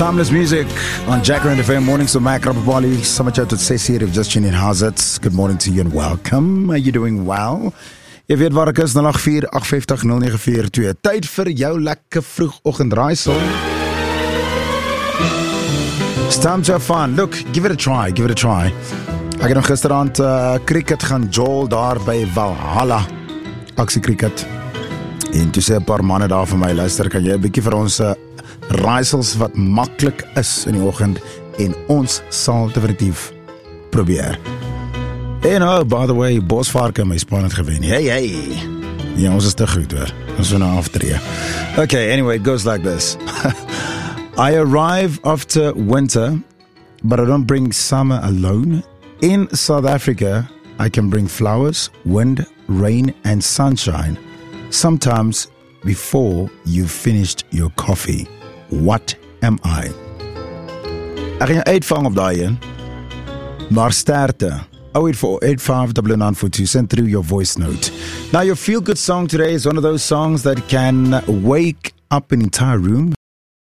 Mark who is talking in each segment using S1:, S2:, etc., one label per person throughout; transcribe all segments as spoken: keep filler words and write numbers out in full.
S1: Timeless music on Jacaranda F M. Mornings with Mac Rapapali. Samacha tot ses hier. You've just tuned in. How's it? Good morning to you and welcome. Are you doing well? Jy weet waar ek is, nul agt vier agt vyf nul nege vier twee. Tyd vir jou lekker vroegoggend raaisel. It's time to have fun. Look, give it a try, give it a try. Ek het nog gisterand uh, cricket gaan jol daar by Valhalla. Aksie cricket. En toe sê 'n paar manne daar vir my, luister, kan jy 'n bietjie vir ons uh, raaisels wat maklik is in die oggend en ons sal definitief probeer. En oh, by the way, Bosvarke my span het gewen. Hey, hey. Ja, ons is te goed hoor. Ons moet nou aftree. Okay, anyway, it goes like this. I arrive after winter, but I don't bring summer alone. In South Africa, I can bring flowers, wind, rain, and sunshine. Sometimes before you've finished your coffee. What am I? Ek gaan jou uitvang op daai een. Maar sterkte. oh eight four eight five nine nine four two. Send through your voice note. Now, your feel-good song today is one of those songs that can wake up an entire room.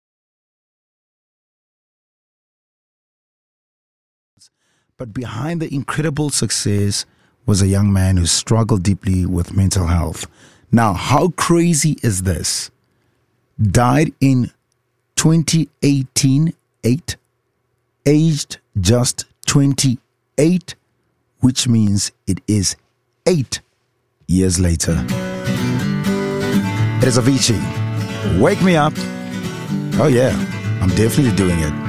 S1: But behind the incredible success was a young man who struggled deeply with mental health. Now, how crazy is this? Died in twenty eighteen, eight, aged just twenty-eight, which means it is eight years later. It is Avicii. Wake me up. Oh yeah, I'm definitely doing it.